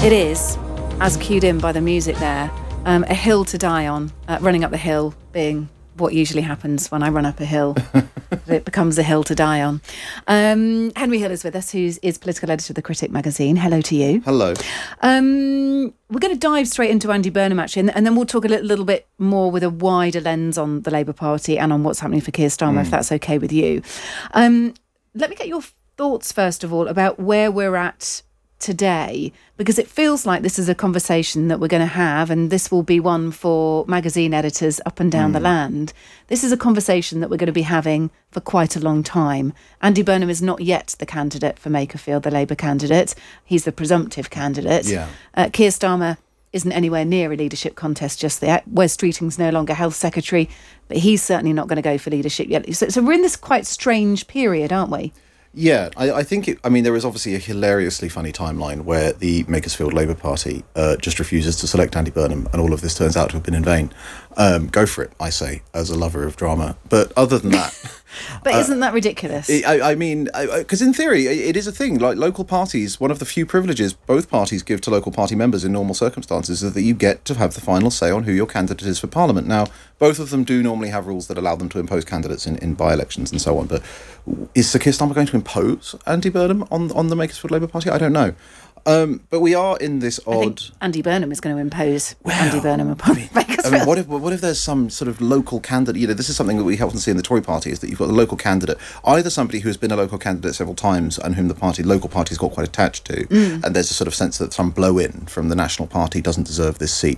It is, as cued in by the music there, a hill to die on. Running up the hill being what usually happens when I run up a hill. It becomes a hill to die on. Henry Hill is with us, who is political editor of The Critic magazine. Hello to you. Hello. We're going to dive straight into Andy Burnham, actually, and then we'll talk a little bit more with a wider lens on the Labour Party and on what's happening for Keir Starmer, if that's okay with you. Let me get your thoughts, first of all, about where we're at today, because it feels like this is a conversation that we're going to have, and this will be one for magazine editors up and down the land. This is a conversation that we're going to be having for quite a long time. Andy Burnham is not yet the candidate for Makerfield, the Labour candidate. He's the presumptive candidate. Yeah. Keir Starmer isn't anywhere near a leadership contest just yet. Wes Streeting's no longer health secretary, but he's certainly not going to go for leadership yet. So we're in this quite strange period, aren't we? Yeah, I think, there is obviously a hilariously funny timeline where the Makersfield Labour Party just refuses to select Andy Burnham, and all of this turns out to have been in vain. Go for it, I say, as a lover of drama. But other than that... But isn't that ridiculous? Because in theory, it is a thing. Like, local parties, one of the few privileges both parties give to local party members in normal circumstances is that you get to have the final say on who your candidate is for Parliament. Now, both of them do normally have rules that allow them to impose candidates in by-elections and so on. But is Sir Keir Starmer going to impose Andy Burnham on the Makersfield Labour Party? I don't know. But we are in this odd... I think Andy Burnham is going to impose Andy Burnham upon Makersfield. What if there's some sort of local candidate? This is something that we often see in the Tory party, is that you've got the local candidate, either somebody who has been a local candidate several times and whom the local party's got quite attached to, and there's a sort of sense that some blow-in from the National Party doesn't deserve this seat,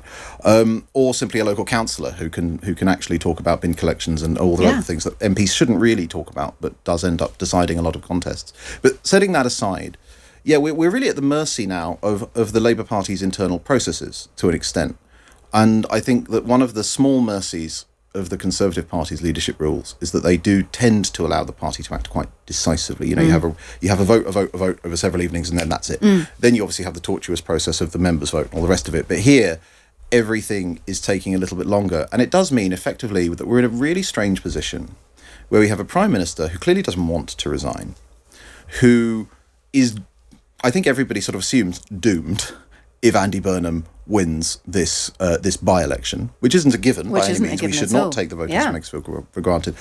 or simply a local councillor who can actually talk about bin collections and all the other things that MPs shouldn't really talk about, but does end up deciding a lot of contests. But setting that aside... Yeah, we're really at the mercy now of the Labour Party's internal processes to an extent. And I think that one of the small mercies of the Conservative Party's leadership rules is that they do tend to allow the party to act quite decisively. You have a vote over several evenings, and then that's it. Then you obviously have the tortuous process of the members' vote and all the rest of it. But here, everything is taking a little bit longer. And it does mean, effectively, that we're in a really strange position where we have a Prime Minister who clearly doesn't want to resign, who is... I think everybody sort of assumes doomed if Andy Burnham wins this by-election, which isn't a given by any means. We should not take the voters of Makersfield for granted.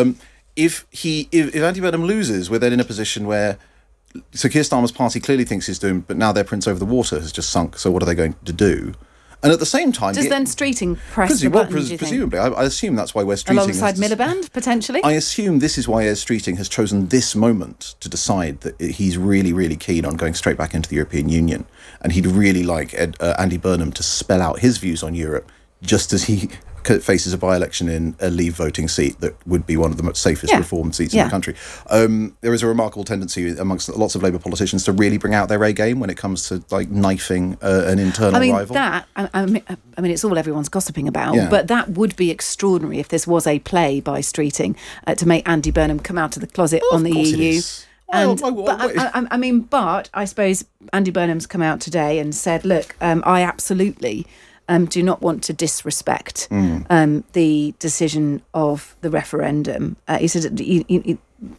If Andy Burnham loses, we're then in a position where Sir Keir Starmer's party clearly thinks he's doomed, but now their prince over the water has just sunk. So what are they going to do? And at the same time... Does then Streeting press the button, do you presumably. think? I assume that's why Wes Streeting... Alongside Miliband, potentially? I assume this is why Wes Streeting has chosen this moment to decide that he's really, really keen on going straight back into the European Union. And he'd really like Andy Burnham to spell out his views on Europe, just as he faces a by-election in a Leave voting seat that would be one of the most safest reformed seats in the country. There is a remarkable tendency amongst lots of Labour politicians to really bring out their A game when it comes to knifing an internal rival. I mean, it's all everyone's gossiping about, but that would be extraordinary if this was a play by Streeting to make Andy Burnham come out of the closet on the EU. But I suppose Andy Burnham's come out today and said, look, I absolutely... do not want to disrespect the decision of the referendum. He said he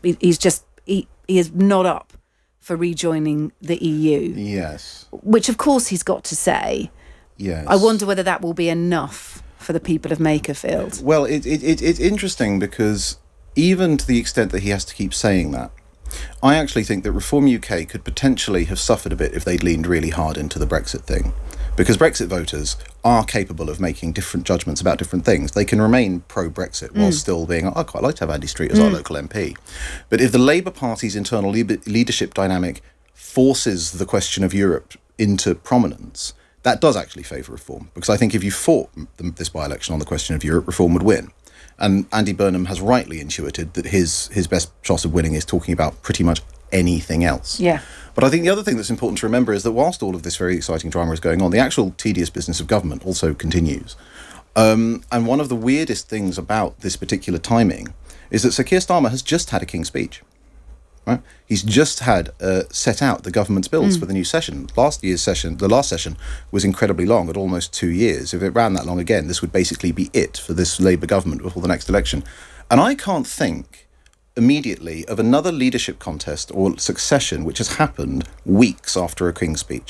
is not up for rejoining the EU. Yes. Which, of course, he's got to say. Yes. I wonder whether that will be enough for the people of Makerfield. Well, it's interesting because even to the extent that he has to keep saying that, I actually think that Reform UK could potentially have suffered a bit if they'd leaned really hard into the Brexit thing. Because Brexit voters are capable of making different judgments about different things. They can remain pro-Brexit while still being, I'd quite like to have Andy Street as our local MP. But if the Labour Party's internal leadership dynamic forces the question of Europe into prominence, that does actually favour reform. Because I think if you fought this by-election on the question of Europe, reform would win. And Andy Burnham has rightly intuited that his best shot of winning is talking about pretty much anything else. Yeah. But I think the other thing that's important to remember is that whilst all of this very exciting drama is going on, the actual tedious business of government also continues. And one of the weirdest things about this particular timing is that Sir Keir Starmer has just had a King's Speech. Right? He's just had set out the government's bills for the new session. The last session was incredibly long, at almost 2 years. If it ran that long again, this would basically be it for this Labour government before the next election. And I can't think immediately of another leadership contest or succession which has happened weeks after a King's Speech.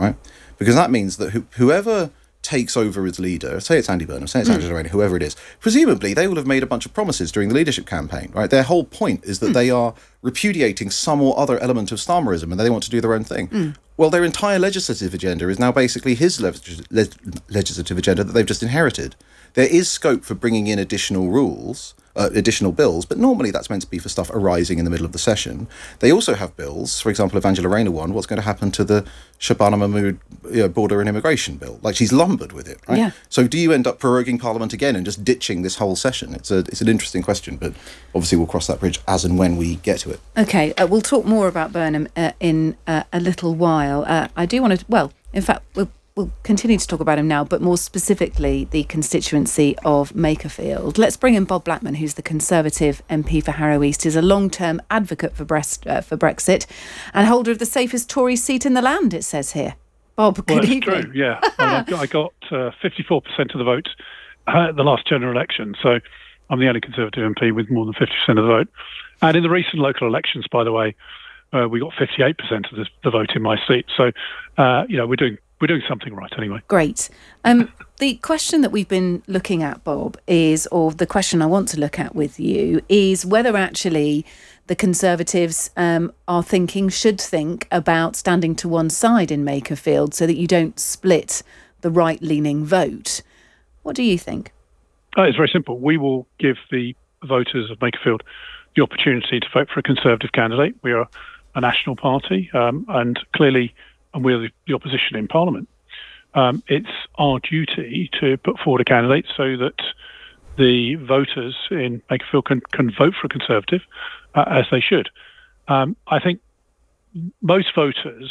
right? Because that means that whoever takes over as leader, say it's Andy Burnham, say it's Angela Rayner, whoever it is, presumably they will have made a bunch of promises during the leadership campaign, right? Their whole point is that they are repudiating some or other element of Starmerism and they want to do their own thing. Well, their entire legislative agenda is now basically his legislative agenda that they've just inherited. There is scope for bringing in additional rules, additional bills, but normally that's meant to be for stuff arising in the middle of the session. They also have bills, for example, if Angela Rayner won, what's going to happen to the Shabana Mahmood border and immigration bill? Like, she's lumbered with it, right? Yeah. So do you end up proroguing Parliament again and just ditching this whole session? It's an interesting question, but obviously we'll cross that bridge as and when we get to it. Okay, we'll talk more about Burnham in a little while. I do want to, well, in fact, we'll continue to talk about him now, but more specifically, the constituency of Makerfield. Let's bring in Bob Blackman, who's the Conservative MP for Harrow East. He's a long-term advocate for Brexit and holder of the safest Tory seat in the land, it says here. Bob, good evening. True, yeah. I got 54% of the vote at the last general election, so I'm the only Conservative MP with more than 50% of the vote. And in the recent local elections, by the way, we got 58% of the vote in my seat. So, we're doing something right anyway. Great. The question that we've been looking at, Bob, or the question I want to look at with you, is whether actually the Conservatives should think about standing to one side in Makerfield so that you don't split the right-leaning vote. What do you think? It's very simple. We will give the voters of Makerfield the opportunity to vote for a Conservative candidate. We are a national party, and we're the opposition in Parliament. It's our duty to put forward a candidate so that the voters in Makerfield can vote for a Conservative, as they should. I think most voters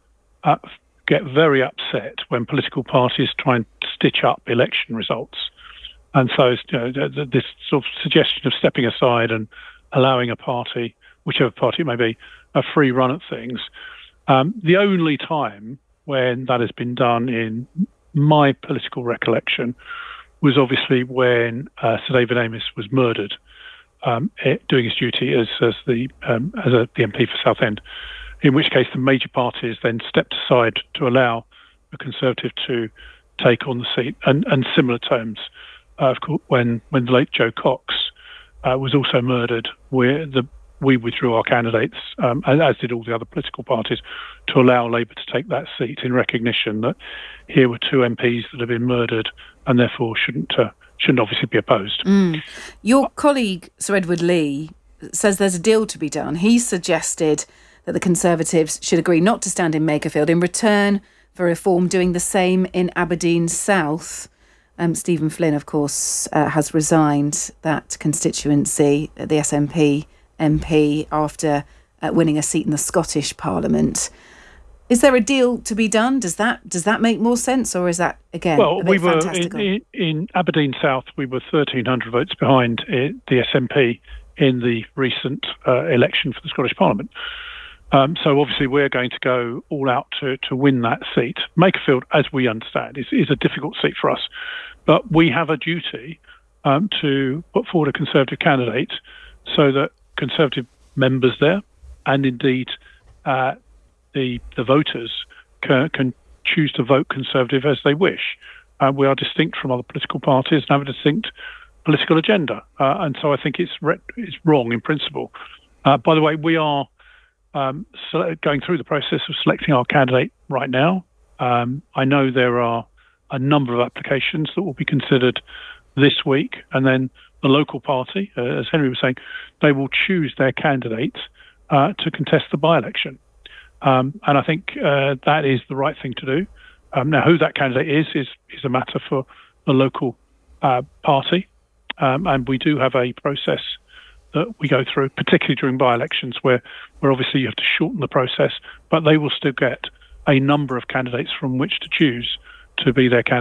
get very upset when political parties try and stitch up election results. And so this sort of suggestion of stepping aside and allowing a party, whichever party it may be, a free run at things. The only time when that has been done in my political recollection was obviously when Sir David Amess was murdered, doing his duty as the MP for Southend, in which case the major parties then stepped aside to allow a Conservative to take on the seat. And similar terms, of course, when the late Joe Cox was also murdered, we withdrew our candidates, as did all the other political parties, to allow Labour to take that seat in recognition that here were two MPs that had been murdered and therefore shouldn't obviously be opposed. Your colleague, Sir Edward Lee, says there's a deal to be done. He suggested that the Conservatives should agree not to stand in Makerfield in return for reform, doing the same in Aberdeen South. Stephen Flynn, of course, has resigned that constituency, the SNP MP, after winning a seat in the Scottish Parliament. Is there a deal to be done? Does that make more sense, or is that again a bit fantastical? In Aberdeen South, we were 1,300 votes behind the SNP in the recent election for the Scottish Parliament. So obviously we're going to go all out to win that seat. Makerfield, as we understand, is a difficult seat for us, but we have a duty to put forward a Conservative candidate so that Conservative members there, and indeed the voters can choose to vote Conservative as they wish. We are distinct from other political parties and have a distinct political agenda, and so I think it's wrong in principle. By the way, we are going through the process of selecting our candidate right now. I know there are a number of applications that will be considered this week, and then the local party, as Henry was saying, they will choose their candidate to contest the by-election. And I think that is the right thing to do. Now, who that candidate is a matter for the local party. And we do have a process that we go through, particularly during by-elections, where obviously you have to shorten the process, but they will still get a number of candidates from which to choose to be their candidate.